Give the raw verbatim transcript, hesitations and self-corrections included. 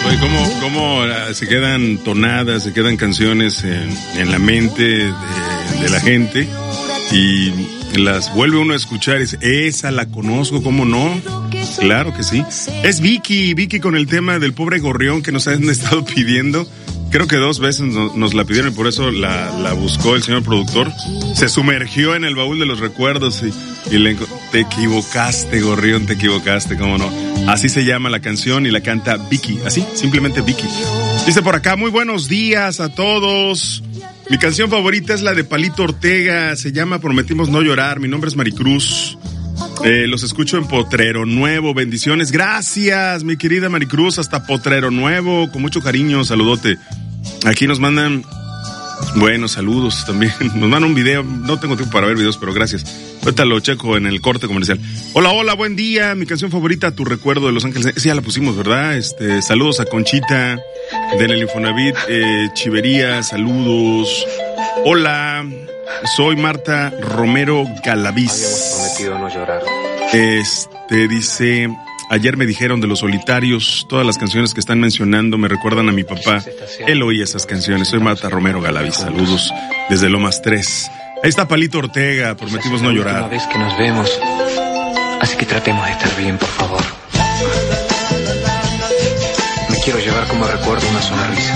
Oye, ¿cómo, cómo se quedan tonadas, se quedan canciones en, en la mente de, de la gente y las vuelve uno a escuchar? Es, esa la conozco, ¿cómo no? Claro que sí. Es Vicky, Vicky con el tema del pobre gorrión que nos han estado pidiendo. Creo que dos veces nos, nos la pidieron y por eso la, la buscó el señor productor. Se sumergió en el baúl de los recuerdos y, y le, te equivocaste, gorrión, te equivocaste, cómo no. Así se llama la canción y la canta Vicky, así, simplemente Vicky. Dice por acá, muy buenos días a todos. Mi canción favorita es la de Palito Ortega, se llama Prometimos No Llorar. Mi nombre es Maricruz. Eh, los escucho en Potrero Nuevo, bendiciones, gracias mi querida Maricruz, hasta Potrero Nuevo, con mucho cariño, saludote. Aquí nos mandan, bueno, saludos también, nos mandan un video, no tengo tiempo para ver videos, pero gracias, ahorita lo checo en el corte comercial. Hola, hola, buen día, mi canción favorita, Tu Recuerdo de Los Ángeles, sí, ya la pusimos, ¿verdad? Este, saludos a Conchita, del Infonavit, eh, Chivería, saludos, hola. Soy Marta Romero Galaviz. Habíamos prometido no llorar. Este dice, ayer me dijeron de Los Solitarios, todas las canciones que están mencionando me recuerdan a mi papá. Él oía esas canciones. Soy Marta Romero Galaviz. Saludos desde Lomas tres. Ahí está Palito Ortega, prometimos no llorar. Una vez que nos vemos, así que tratemos de estar bien, por favor. Me quiero llevar como recuerdo una sonrisa.